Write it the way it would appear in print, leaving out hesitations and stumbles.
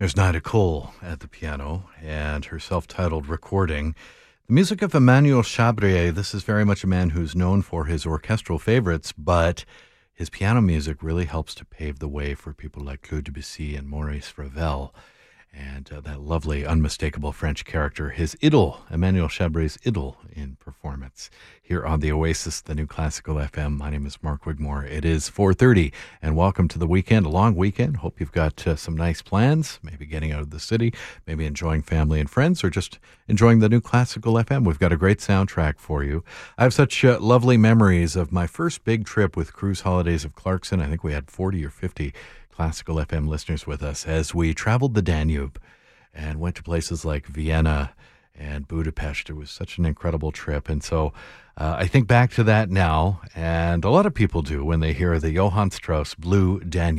There's Nida Cole at the piano and her self-titled recording. The music of Emmanuel Chabrier, this is very much a man who's known for his orchestral favorites, but his piano music really helps to pave the way for people like Claude Debussy and Maurice Ravel. And that lovely, unmistakable French character, his idol, Emmanuel Chabrier's idol in performance here on the Oasis, the new Classical FM. My name is Mark Wigmore. It is 4:30, and welcome to the weekend, a long weekend. Hope you've got some nice plans, maybe getting out of the city, maybe enjoying family and friends, or just enjoying the new Classical FM. We've got a great soundtrack for you. I have such lovely memories of my first big trip with Cruise Holidays of Clarkson. I think we had 40 or 50 Classical FM listeners with us as we traveled the Danube and went to places like Vienna and Budapest. It was such an incredible trip. And so I think back to that now, and a lot of people do when they hear the Johann Strauss Blue Danube.